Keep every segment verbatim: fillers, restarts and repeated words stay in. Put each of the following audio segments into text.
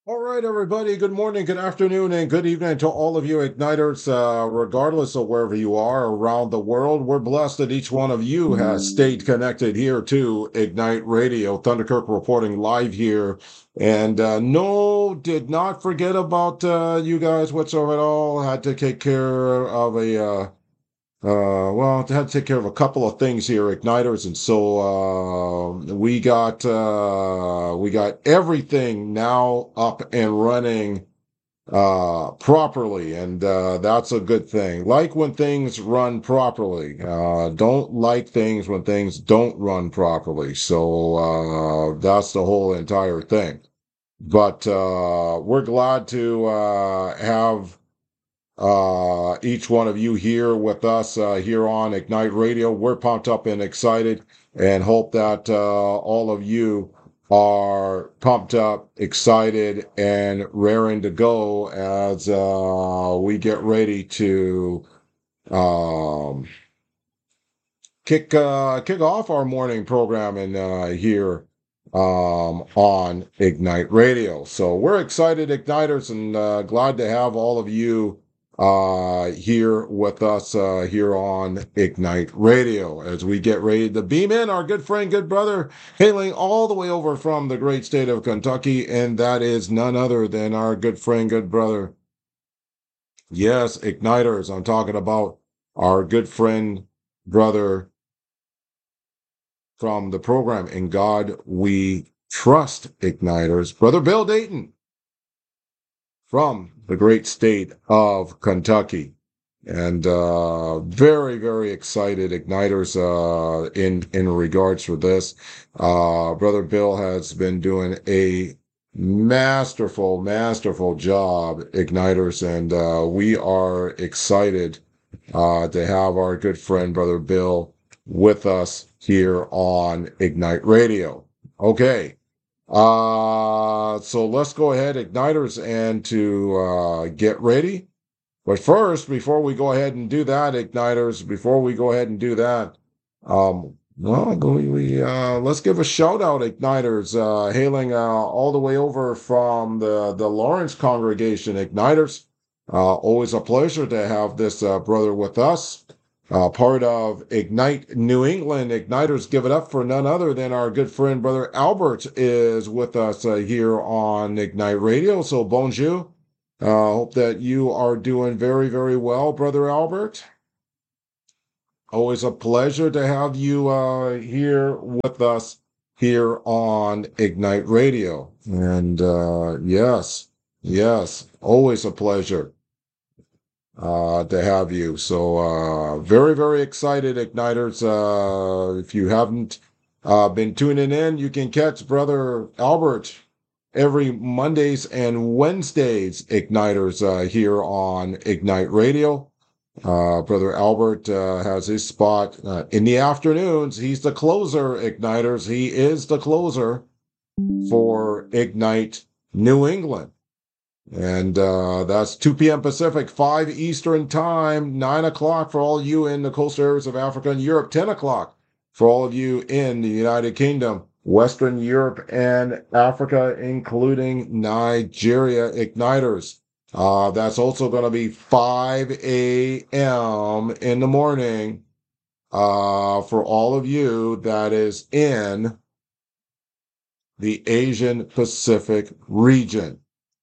All right, everybody. Good morning, good afternoon, and good evening to all of you Igniters, uh, regardless of wherever you are around the world. We're blessed that each one of you has stayed connected here to Ignite Radio. Thunderkirk reporting live here. And uh, no, did not forget about uh, you guys whatsoever at all. Had to take care of a uh, uh, well, I had to take care of a couple of things here, igniters, and so uh, we got uh, we got everything now up and running uh, properly, and uh, that's a good thing. Like when things run properly. Uh, don't like things when things don't run properly. So uh, that's the whole entire thing. But uh, we're glad to uh, have uh, each one of you here with us uh, here on Ignite Radio. We're pumped up and excited and hope that uh, all of you are pumped up, excited, and raring to go as uh, we get ready to um, kick uh, kick off our morning programming uh, here um, on Ignite Radio. So we're excited, Igniters, and uh, glad to have all of you uh, here with us uh, here on Ignite Radio as we get ready to beam in our good friend, good brother, hailing all the way over from the great state of Kentucky, and that is none other than our good friend, good brother. Yes, Igniters. I'm talking about our good friend, brother from the program In God We Trust Igniters, Brother Bill Dayton from the great state of Kentucky. And uh, very, very excited Igniters uh, in, in regards for this. Uh, Brother Bill has been doing a masterful, masterful job, Igniters, and uh, we are excited uh, to have our good friend, Brother Bill, with us here on Ignite Radio. Okay. Uh, so let's go ahead, Igniters, and to uh, get ready. But first, before we go ahead and do that, Igniters, before we go ahead and do that, um, well, we, we uh, let's give a shout out, Igniters, uh, hailing uh, all the way over from the, the Lawrence congregation, Igniters. Uh, always a pleasure to have this uh, brother with us. Uh, part of Ignite New England. Igniters, give it up for none other than our good friend, Brother Albert, is with us uh, here on Ignite Radio. So, bonjour. Uh, hope that you are doing very, very well, Brother Albert. Always a pleasure to have you uh, here with us here on Ignite Radio. And uh, yes, yes, always a pleasure uh, to have you. So uh, very, very excited, Igniters. Uh, if you haven't uh, been tuning in, you can catch Brother Albert every Mondays and Wednesdays, Igniters, uh, here on Ignite Radio. Uh, Brother Albert uh, has his spot uh, in the afternoons. He's the closer, Igniters. He is the closer for Ignite New England. And uh, that's two p.m. Pacific, five Eastern Time, nine o'clock for all you in the coastal areas of Africa and Europe, ten o'clock for all of you in the United Kingdom, Western Europe, and Africa, including Nigeria, Igniters. Uh, that's also going to be five a.m. in the morning uh, for all of you that is in the Asian Pacific region.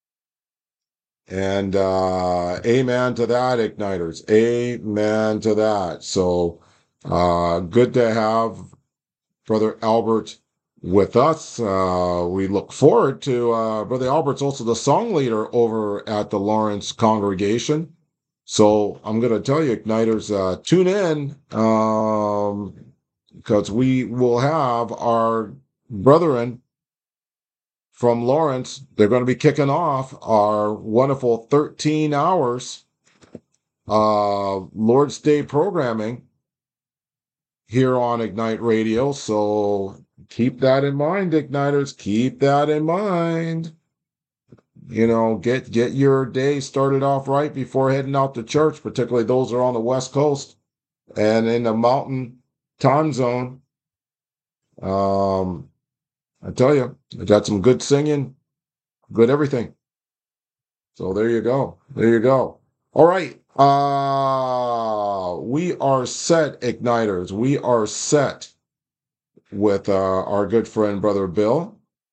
And uh, amen to that, Igniters. Amen to that. So uh, good to have Brother Albert with us. Uh, we look forward to uh, Brother Albert's also the song leader over at the Lawrence congregation. So I'm going to tell you, Igniters, uh, tune in um, because we will have our brethren from Lawrence. They're going to be kicking off our wonderful thirteen hours uh, Lord's Day programming here on Ignite Radio. So keep that in mind, Igniters. Keep that in mind. You know, get get your day started off right before heading out to church, particularly those that are on the West Coast and in the mountain time zone. Um, I tell you, I got some good singing good everything. So there you go. There you go. All right. Uh, we are set, Igniters. We are set with uh, our good friend, Brother Bill.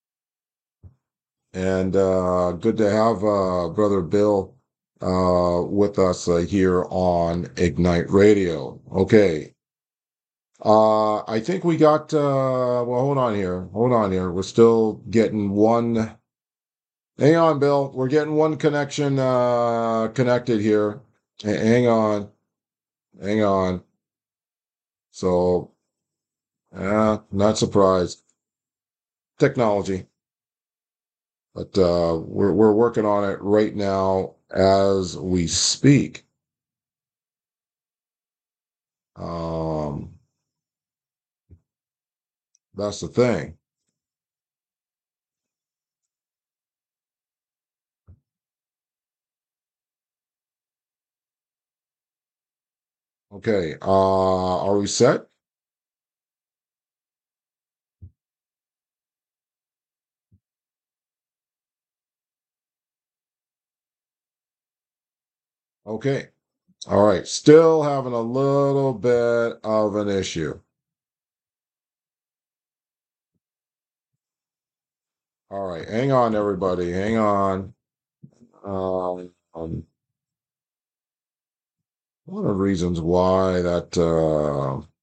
And uh, good to have uh, Brother Bill uh, with us uh, here on Ignite Radio. Okay. Uh, I think we got, uh, well, hold on here. Hold on here. We're still getting one. Hang on, Bill. We're getting one connection uh, connected here. H- hang on. Hang on. So, uh, not surprised. Technology. But uh, we're, we're working on it right now as we speak. Um, that's the thing. Okay. Uh, are we set? Okay. All right. Still having a little bit of an issue. All right. Hang on, everybody. Hang on. Um, um, one of the reasons why that uh,